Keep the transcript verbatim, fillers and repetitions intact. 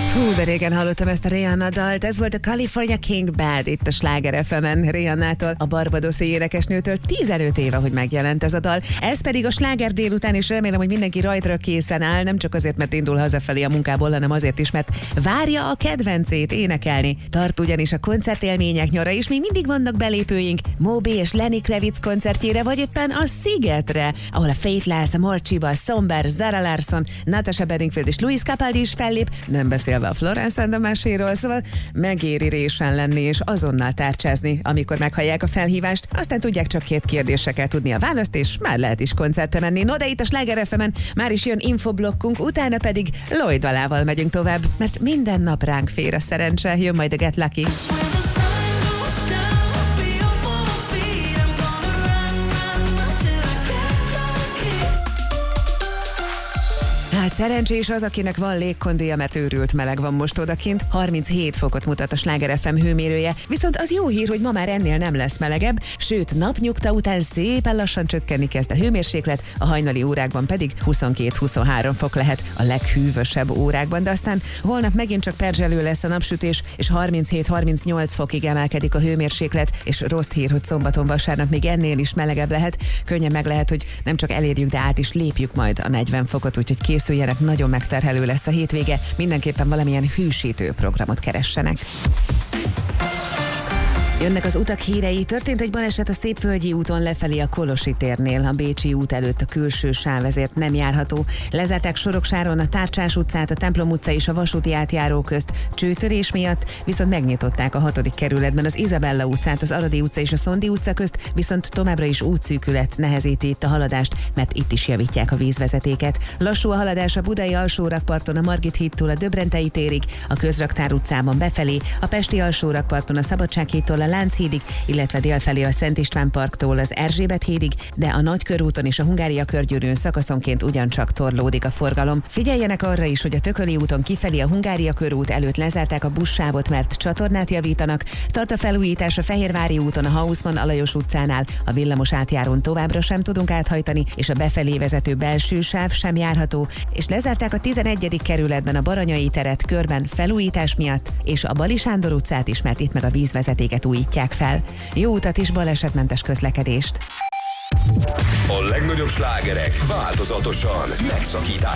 Hú, de régen hallottam ezt a Rihanna dalt. Ez volt a California King Bad itt a Sláger ef em-en Rihannától, a barbadoszi énekesnőtől. tizenöt éve, hogy megjelent ez a dal. Ez pedig a sláger délután, és remélem, hogy mindenki rajtra készen áll, nem csak azért, mert indul hazafelé a munkából, hanem azért is, mert várja a kedvencét énekelni. Tart ugyanis a koncertélmények nyara, és még mindig vannak belépőink Moby és Lenny Kravitz koncertjére, vagy éppen a Szigetre, ahol a Faithless, a Morcsiba, Somber, Zara Larsson, Natasha Bedingfield és Luis Capaldi is fellép, nem beszélve a Florence and the Machine-ról, szóval megéri résen lenni és azonnal tárcsázni, amikor meghallják a felhívást, aztán tudják, csak két kérdésre kell tudni a választ, és már lehet is koncertre menni. No, de itt a Sláger ef em-en már is jön infoblokkunk, utána pedig Lloyd Dalával megyünk tovább, mert minden nap ránk fér a szerencse, jön majd a Get Lucky. Hát szerencsés az, akinek van légkondija, mert őrült meleg van most odakint. harminchét fokot mutat a Sláger ef em hőmérője, viszont az jó hír, hogy ma már ennél nem lesz melegebb, sőt napnyugta után szépen lassan csökkenni kezd a hőmérséklet, a hajnali órákban pedig huszonkettő-huszonhárom fok lehet a leghűvösebb órákban, de aztán holnap megint csak perzselő lesz a napsütés, és harminchét-harmincnyolc fokig emelkedik a hőmérséklet, és rossz hír, hogy szombaton, vasárnap még ennél is melegebb lehet. Könnyen meg lehet, hogy nem csak elérjük, de át is lépjük majd a negyven fokot, úgyhogy készüljenek, nagyon megterhelő lesz a hétvége, mindenképpen valamilyen hűsítő programot keressenek. Jönnek az utak hírei. Történt egy baleset a Szépvölgyi úton lefelé a Kolosi térnél. A Bécsi út előtt a külső sáv ezért nem járható. Lezárták Soroksáron a Tárcsás utcát, a Templom utca és a vasúti átjáró közt csőtörés miatt, viszont megnyitották a hatodik kerületben az Izabella utcát, az Aradi utca és a Szondi utca közt, viszont továbbra is útszűkület nehezíti itt a haladást, mert itt is javítják a vízvezetéket. Lassú a haladás a Budai alsórakparton a Margit hídtól a Döbrentei térig, a Közraktár utcában befelé, a Pesti alsórakparton a Szabadsághídtól a Lánchídig, illetve délfelé a Szent István parktól az Erzsébet hídig, de a Nagykörúton és a Hungária körgyűrűn szakaszonként ugyancsak torlódik a forgalom. Figyeljenek arra is, hogy a Tököli úton kifelé a Hungária körút előtt lezárták a buszsávot, mert csatornát javítanak. Tart a felújítás a Fehérvári úton a Hausmann Alajos utcánál, a villamos átjárón továbbra sem tudunk áthajtani, és a befelé vezető belső sáv sem járható, és lezárták a tizenegyedik kerületben a Baranyai teret körben felújítás miatt, és a Bali Sándor utcát is, mert itt meg a vízvezetéket újítják fel. Jó utat és balesetmentes közlekedést! A legnagyobb slágerek változatosan megszakítás